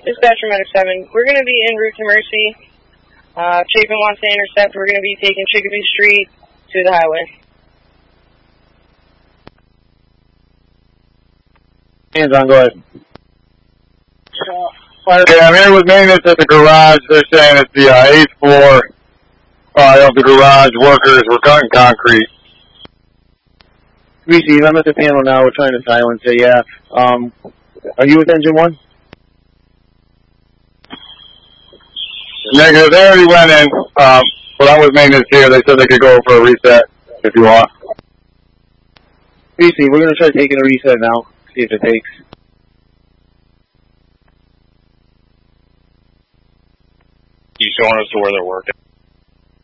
Dispatcher Medic 7, we're going to be en route to Mercy. Chapin wants to intercept. We're going to be taking Chicopee Street to the highway. Hands on, go ahead. Okay, I'm here with maintenance at the garage. They're saying it's the 8th floor of the garage. Workers were cutting concrete. Receive, I'm at the panel now. We're trying to silence it, yeah. Are you with engine 1? Negative, they already went in, but I'm with maintenance here. They said they could go for a reset if you want. Receive, we're going to try taking a reset now, see if it takes. You showing us to where they're working?